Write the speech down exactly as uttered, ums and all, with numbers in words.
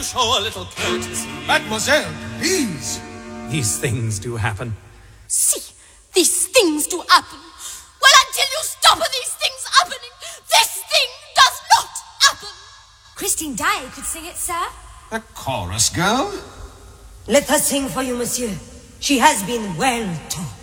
Show a little courtesy. Mademoiselle, please. These things do happen. See, these things do happen. Well, until you stop these things happening, this thing does not happen. Christine Daae could sing it, sir. A chorus girl? Let her sing for you, monsieur. She has been well taught.